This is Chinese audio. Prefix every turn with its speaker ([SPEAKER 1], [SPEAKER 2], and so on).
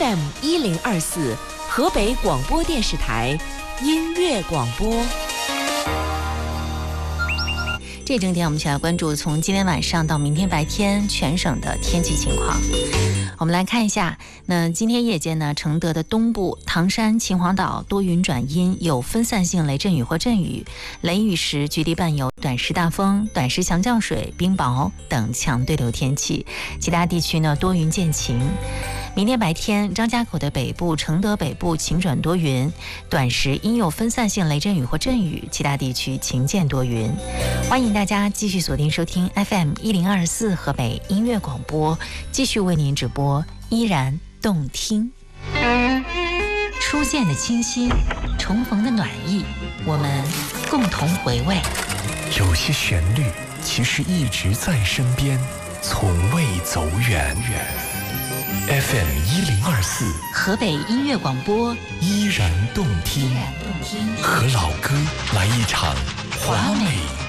[SPEAKER 1] FM1024河北广播电视台音乐广播。
[SPEAKER 2] 这整天我们一起来关注从今天晚上到明天白天全省的天气情况。我们来看一下，那今天夜间呢，承德的东部、唐山、秦皇岛多云转阴，有分散性雷阵雨或阵雨，雷雨时局地伴有短时大风、短时强降水、冰雹等强对流天气。其他地区呢多云见晴。明天白天，张家口的北部、承德北部晴转多云，短时阴有分散性雷阵雨或阵雨，其他地区晴见多云。欢迎大家继续锁定收听 FM1024河北音乐广播，继续为您直播，依然动听。初见的清新，重逢的暖意，我们共同回味。
[SPEAKER 3] 有些旋律其实一直在身边，从未走远。FM1024
[SPEAKER 2] 河北音乐广播，
[SPEAKER 3] 依然动听，和老歌来一场华美